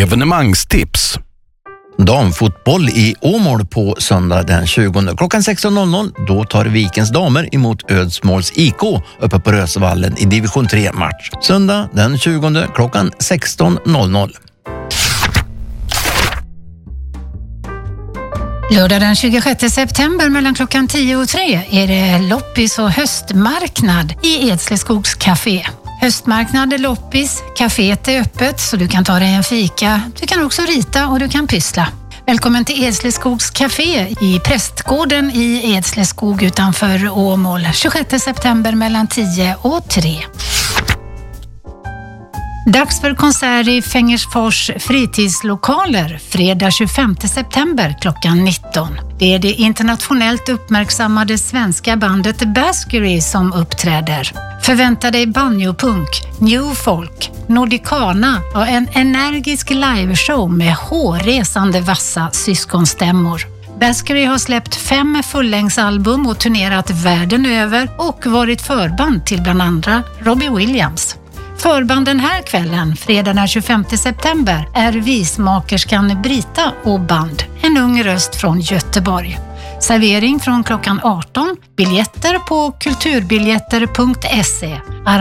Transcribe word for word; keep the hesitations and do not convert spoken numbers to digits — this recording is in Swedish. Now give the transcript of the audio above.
Evenemangstips. Damfotboll i Åmål på söndag den tjugonde. Klockan sexton noll noll, då tar Vikens damer emot Ödsmåls I K uppe på Rösvallen i division tre-match. Söndag den tjugonde klockan sexton noll noll. Lördag den tjugosjätte september mellan klockan tio och tre är det loppis och höstmarknad i Edsleskogs café. Höstmarknad, loppis, kaféet är öppet så du kan ta dig en fika. Du kan också rita och du kan pyssla. Välkommen till Edsleskogs café i Prästgården i Edsleskog utanför Åmål. tjugosjätte september mellan tio och tre. Dags för konsert i Fängersfors fritidslokaler fredag tjugofemte september klockan nitton. Det är det internationellt uppmärksammade svenska bandet Baskery som uppträder. Förvänta dig banjopunk, new folk, nordicana och en energisk liveshow med hårresande vassa syskonstämmor. Baskery har släppt fem fullängdsalbum och turnerat världen över och varit förband till bland andra Robbie Williams. Förband den här kvällen, fredag den tjugofemte september, är vismakerskan Brita och band, en ung röst från Göteborg. Servering från klockan arton, biljetter på kulturbiljetter punkt se.